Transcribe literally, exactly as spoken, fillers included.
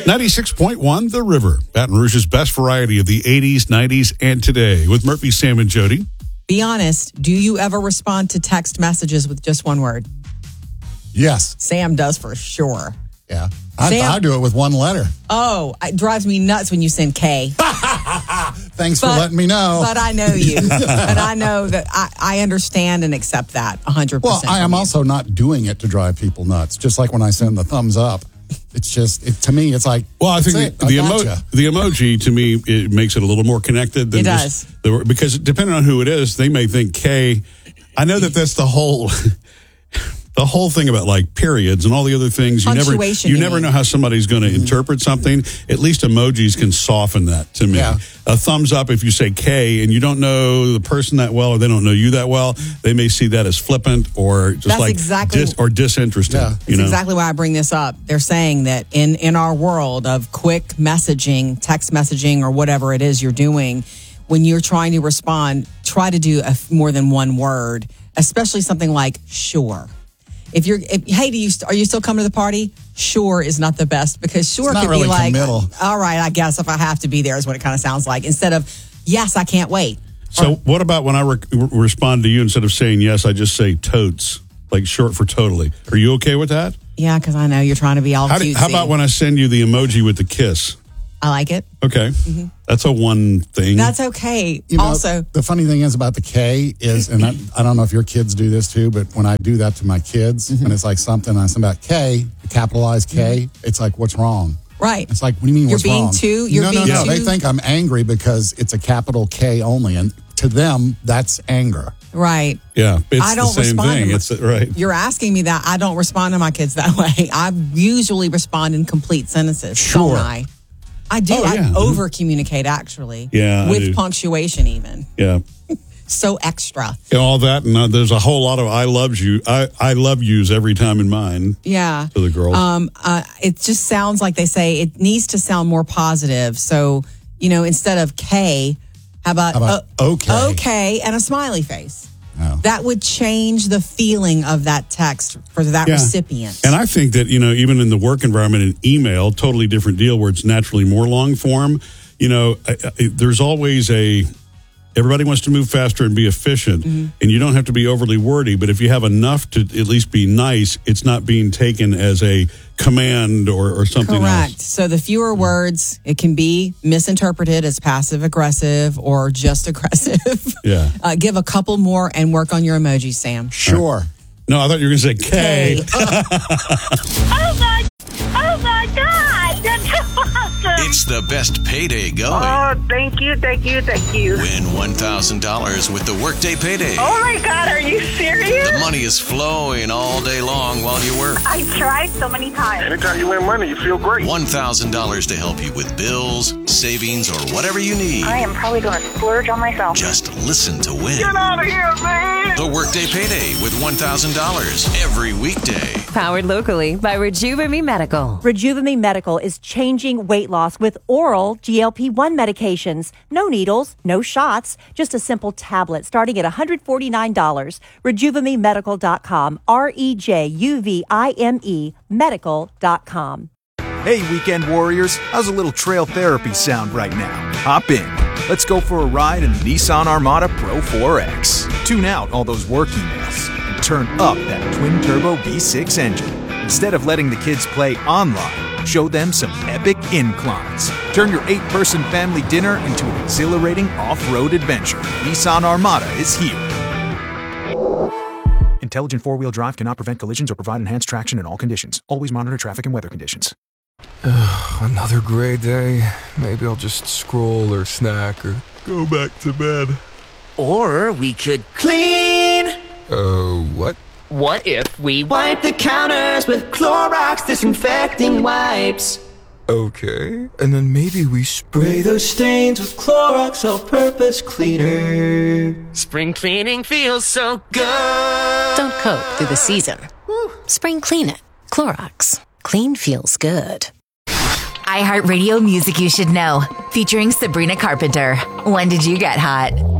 ninety-six point one The River, Baton Rouge's best variety of the eighties, nineties, and today. With Murphy, Sam, and Jody. Be honest, do you ever respond to text messages with just one word? Yes. Sam does for sure. Yeah. I, Sam, I do it with one letter. Oh, it drives me nuts when you send K. Thanks but, for letting me know. But I know you. And I know that I, I understand and accept that one hundred percent. Well, I am you. also not doing it to drive people nuts. Just like when I send the thumbs up. It's just, it, to me, it's like, well, I think it. the, the, I emo- gotcha. the emoji, to me, it makes it a little more connected. Than it just does. The, because depending on who it is, they may think K. I know that that's the whole... The whole thing about like periods and all the other things, you never you, you never mean. know how somebody's going to mm-hmm. interpret something. At least emojis can soften that to me. Yeah. A thumbs up if you say K and you don't know the person that well or they don't know you that well, they may see that as flippant or just That's like exactly, dis, or disinterested. Yeah. You That's know? exactly why I bring this up. They're saying that in, in our world of quick messaging, text messaging, or whatever it is you're doing, when you're trying to respond, try to do a, more than one word, especially something like sure. If you're, if, hey, do you are you still coming to the party? Sure is not the best because sure it's could really be like, committal. all right, I guess if I have to be there is what it kind of sounds like. Instead of yes, I can't wait. So or, what about when I re- respond to you instead of saying yes, I just say totes, like short for totally. Are you okay with that? Yeah, because I know you're trying to be all how, do, cutesy. how about when I send you the emoji with the kiss? I like it. Okay. Mm-hmm. That's a one thing. That's okay. You know, also, the funny thing is about the K is, and I, I don't know if your kids do this too, but when I do that to my kids, mm-hmm. and it's like something I send about K, capitalized K, mm-hmm. it's like, what's wrong? Right. It's like, what do you mean you're what's being wrong? Too, you're no, being no, no. too. They think I'm angry because it's a capital K only, and to them, that's anger. Right. Yeah, it's I don't the same respond thing. To my, it's right. You're asking me that. I don't respond to my kids that way. I usually respond in complete sentences. Sure. Don't I? I do. Oh, yeah. I over communicate actually. Yeah, with punctuation even. Yeah. So extra. And all that, and uh, there's a whole lot of I love you. I, I love yous every time in mine. Yeah. To the girls. Um. Uh. It just sounds like they say it needs to sound more positive. So you know, instead of K, how about, how about uh, okay? Okay, and a smiley face. Oh. That would change the feeling of that text for that yeah. recipient. And I think that, you know, even in the work environment, an email, totally different deal where it's naturally more long form. You know, I, I, there's always a, everybody wants to move faster and be efficient, mm-hmm. and you don't have to be overly wordy. But if you have enough to at least be nice, it's not being taken as a command or, or something Correct. else. So the fewer words, it can be misinterpreted as passive aggressive or just aggressive. Yeah. Uh, give a couple more and work on your emojis, Sam. Sure. Right. No, I thought you were going to say K. K. Oh, my, oh, my God. That's awesome. It's the best payday going. Oh, thank you, thank you, thank you. Win one thousand dollars with the Workday Payday. Oh, my God, are you serious? The money is flowing all day long while you work. I tried so many times. Anytime you win money, you feel great. one thousand dollars to help you with bills, savings, or whatever you need. I am probably going to splurge on myself. Just listen to win. Get out of here, man! The Workday Payday with one thousand dollars every weekday. Powered locally by Rejuvenate Medical. Rejuvenate Medical is changing weight loss with oral G L P one medications. No needles, no shots, just a simple tablet starting at one hundred forty-nine dollars. Rejuvenate Medical dot com. R E J U V I M E medical dot com. Hey, weekend warriors. How's a little trail therapy sound right now? Hop in. Let's go for a ride in the Nissan Armada Pro four X. Tune out all those work emails and turn up that twin-turbo V six engine. Instead of letting the kids play online, show them some epic inclines. Turn your eight-person family dinner into an exhilarating off-road adventure. Nissan Armada is here. Intelligent four-wheel drive cannot prevent collisions or provide enhanced traction in all conditions. Always monitor traffic and weather conditions. Another gray day. Maybe I'll just scroll or snack or go back to bed. Or we could clean. Uh, what? What if we wipe the counters with Clorox disinfecting wipes? Okay. And then maybe we spray those stains with Clorox all-purpose cleaner. Spring cleaning feels so good. Don't coat through the season. Woo. Spring clean it. Clorox. Clean feels good. iHeartRadio Music You Should Know, featuring Sabrina Carpenter. When did you get hot?